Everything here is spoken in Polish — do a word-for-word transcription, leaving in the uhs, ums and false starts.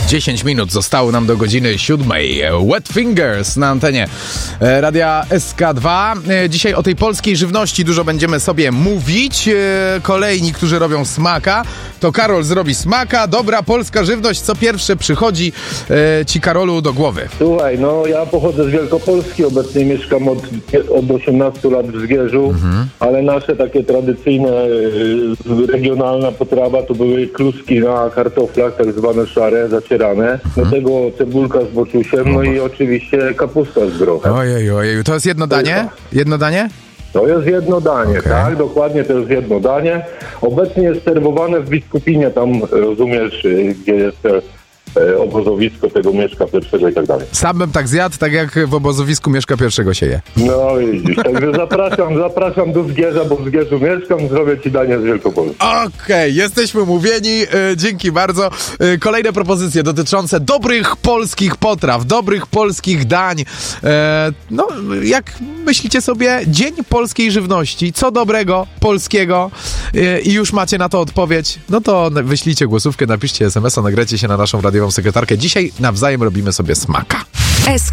dziesięć minut zostało nam do godziny siódmej. Wet Fingers na antenie Radia S K dwa. Dzisiaj o tej polskiej żywności dużo będziemy sobie mówić. Kolejni, którzy robią smaka, to Karol zrobi smaka. Dobra polska żywność, co pierwsze przychodzi ci, Karolu, do głowy? Słuchaj, no ja pochodzę z Wielkopolski, obecnie mieszkam od, od osiemnastu lat w Zgierzu, mhm. ale nasze takie tradycyjne, regionalna potrawa to były kluski na kartoflach, tak zwane szare, zacierane. Mhm. Do tego cebulka z boczusiem, no i oczywiście kapusta z grochem. Ojej, ojej, to jest jedno danie? Jedno danie? To jest jedno danie, okay. tak, dokładnie to jest jedno danie. Obecnie jest serwowane w Biskupinie, tam rozumiesz, gdzie jest obozowisko tego Mieszka Pierwszego i tak dalej. Sam bym tak zjadł, tak jak w obozowisku Mieszka Pierwszego się je. No widzisz, także zapraszam, zapraszam do Zgierza, bo w Zgierzu mieszkam, zrobię ci danie z Wielkopolski. Okej, okay, jesteśmy mówieni, yy, dzięki bardzo. Yy, kolejne propozycje dotyczące dobrych polskich potraw, dobrych polskich dań. Yy, no, jak myślicie sobie, Dzień Polskiej Żywności, co dobrego, polskiego yy, i już macie na to odpowiedź, no to wyślijcie głosówkę, napiszcie es em es a, nagrajcie się na naszą radiową sekretarkę. Dzisiaj nawzajem robimy sobie smaka.